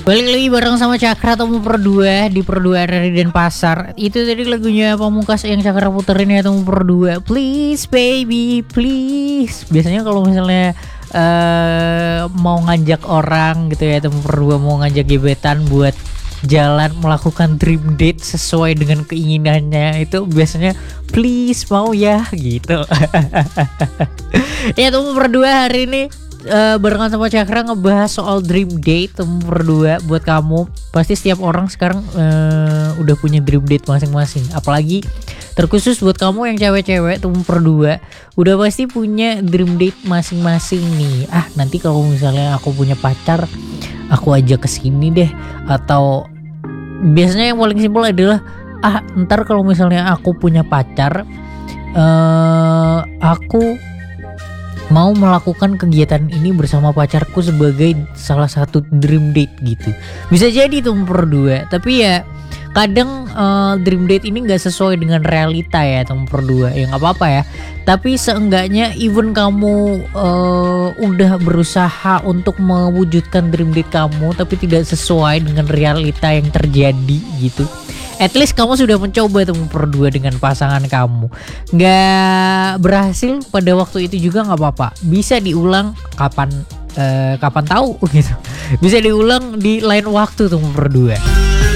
Balik lagi bareng sama Cakra Temu Perdua di Perdua RRI Denpasar. Itu tadi lagunya Pamungkas yang Cakra puterin ya, Temu Perdua. Please baby, please. Biasanya kalau misalnya mau ngajak orang gitu ya, Temu Perdua mau ngajak gebetan buat jalan melakukan dream date sesuai dengan keinginannya, itu biasanya please mau ya gitu. Ya Temu Perdua hari ini barengan sama Cakra ngebahas soal dream date. Temu Perdua buat kamu, pasti setiap orang sekarang udah punya dream date masing-masing. Apalagi terkhusus buat kamu yang cewek-cewek, Temu Perdua udah pasti punya dream date masing-masing nih. Nanti kalau misalnya aku punya pacar, aku ajak ke sini deh. Atau biasanya yang paling simpel adalah ntar kalau misalnya aku punya pacar, aku mau melakukan kegiatan ini bersama pacarku sebagai salah satu dream date gitu. Bisa jadi tuh Perdua, tapi ya kadang dream date ini gak sesuai dengan realita ya Temu Perdua. Ya gak apa-apa ya, tapi seenggaknya even kamu udah berusaha untuk mewujudkan dream date kamu tapi tidak sesuai dengan realita yang terjadi gitu, at least kamu sudah mencoba Temu Perdua dengan pasangan kamu. Gak berhasil pada waktu itu juga gak apa-apa, bisa diulang kapan tahu gitu. Bisa diulang di lain waktu Temu Perdua.